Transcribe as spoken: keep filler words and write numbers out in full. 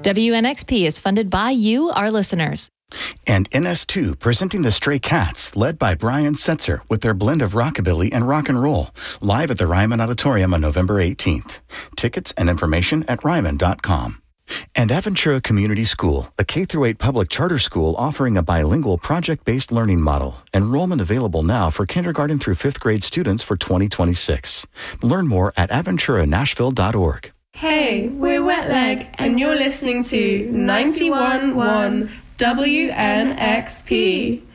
W N X P is funded by you, our listeners. And N S two presenting the Stray Cats, led by Brian Setzer, with their blend of rockabilly and rock and roll, live at the Ryman Auditorium on November eighteenth. Tickets and information at ryman dot com. And Aventura Community School, a K through eight public charter school offering a bilingual project-based learning model. Enrollment available now for kindergarten through fifth grade students for twenty twenty-six. Learn more at aventura nashville dot org. Hey, we're Wet Leg, and you're listening to ninety-one point one W N X P.